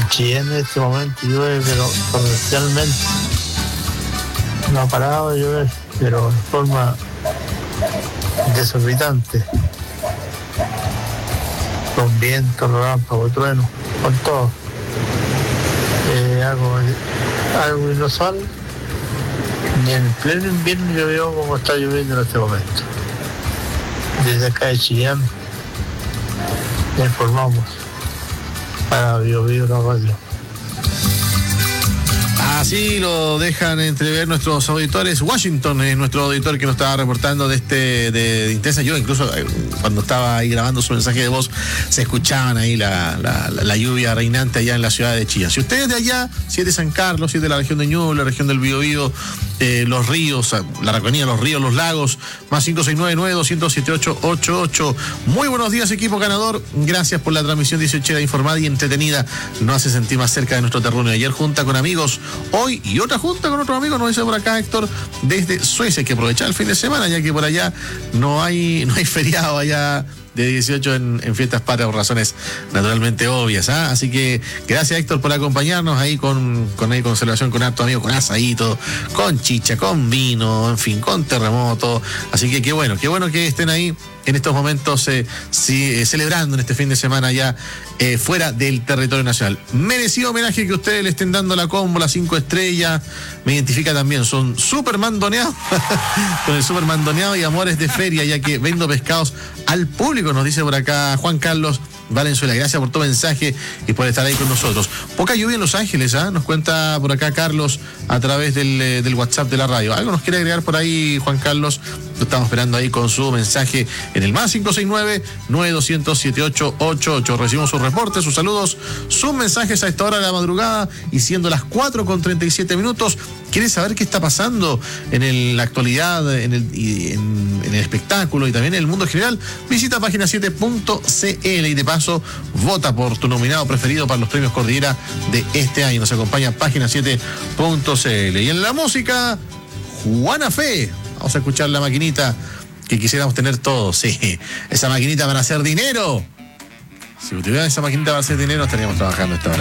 Chillán en este momento llueve, pero torrencialmente. No ha parado de llover, pero de forma desorbitante. Con viento, relámpago, trueno, con todo. Algo inusual. Ni en pleno invierno llovió como está lloviendo en este momento. Desde acá de Chillán le informamos para BioBio La Radio. Así lo dejan entrever nuestros auditores. Washington es nuestro auditor que nos estaba reportando de intensa lluvia. Incluso cuando estaba ahí grabando su mensaje de voz, se escuchaban ahí la lluvia reinante allá en la ciudad de Chillán. Si usted es de allá, si es de San Carlos, si es de la región de Ñuble, la región del Biobío, los ríos, la Raconía, los ríos, los lagos, más 569-900-7888. Muy buenos días, equipo ganador. Gracias por la transmisión 18 informada y entretenida. Nos hace sentir más cerca de nuestro terruño. Ayer junta con amigos, hoy y otra junta con otro amigo, nos dice por acá Héctor, desde Suecia. Hay que aprovechar el fin de semana, ya que por allá no hay feriado allá de 18 en fiestas patrias por razones naturalmente obvias, ¿eh? Así que gracias, Héctor, por acompañarnos ahí con celebración, con harto amigo, con asadito, con chicha, con vino, en fin, con terremoto. Así que qué bueno que estén ahí en estos momentos celebrando en este fin de semana ya fuera del territorio nacional. Merecido homenaje que ustedes le estén dando la combo, las 5 estrellas. Me identifica también, son súper mandoneados con el súper mandoneado y amores de feria, ya que vendo pescados al público, nos dice por acá Juan Carlos Valenzuela. Gracias por tu mensaje y por estar ahí con nosotros. Poca lluvia en Los Ángeles, nos cuenta por acá Carlos a través del WhatsApp de la radio. ¿Algo nos quiere agregar por ahí, Juan Carlos? Lo estamos esperando ahí con su mensaje en el más 569-900-7888. Recibimos sus reportes, sus saludos, sus mensajes a esta hora de la madrugada y siendo las 4:37. ¿Quieres saber qué está pasando en la actualidad, en el espectáculo y también en el mundo general? Visita página7.cl y de paso vota por tu nominado preferido para los premios Cordillera de este año. Nos acompaña página7.cl. Y en la música, Juana Fe. Vamos a escuchar la maquinita que quisiéramos tener todos. Sí, esa maquinita para hacer dinero. Si tuviera esa maquinita para hacer dinero, estaríamos trabajando esta hora.